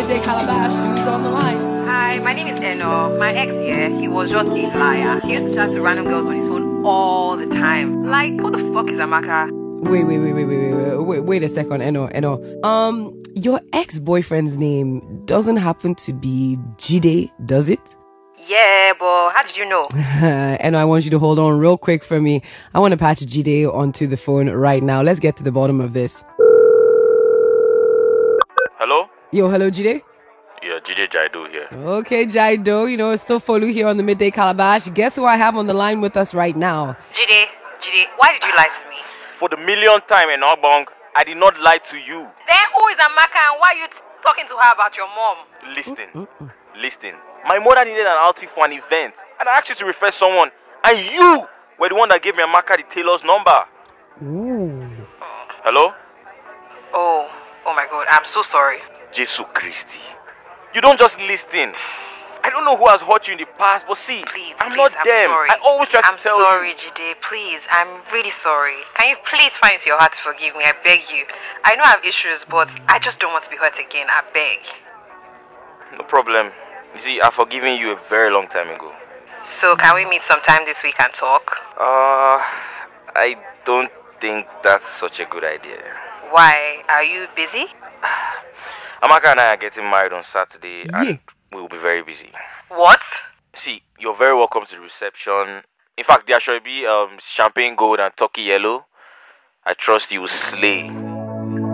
Midday Calabash. Who's on the line? Hi, my name is Eno. My ex here, he was just a liar. He used to chat to random girls on his phone all the time. Like, who the fuck is Amaka? Wait a second, Eno. Your ex-boyfriend's name doesn't happen to be Jide, does it? Yeah, but how did you know? Eno, I want you to hold on real quick for me. I want to patch Jide onto the phone right now. Let's get to the bottom of this. Hello? Yo, hello, Jide? Yeah, Jide Jaido here. Okay, Jaido, it's still Folu here on the Midday Calabash. Guess who I have on the line with us right now? Jide, why did you lie to me? For the millionth time in Ogbong, I did not lie to you. Then who is Amaka and why are you talking to her about your mom? Listen. My mother needed an outfit for an event, and I asked you to refer someone, and you were the one that gave me Amaka the tailor's number. Ooh. Hello? Oh my God, I'm so sorry. Jesus Christi. You don't just listen. I don't know who has hurt you in the past, but see, I'm not them. Sorry. I always try to tell you. I'm sorry, Jide, please. I'm really sorry. Can you please find it to your heart to forgive me? I beg you. I know I have issues, but I just don't want to be hurt again. I beg. No problem. You see, I've forgiven you a very long time ago. So, can we meet sometime this week and talk? I don't think that's such a good idea. Why? Are you busy? Amaka and I are getting married on Saturday, and we'll be very busy. What? See, you're very welcome to the reception. In fact, there should be champagne gold and turkey yellow. I trust you will slay.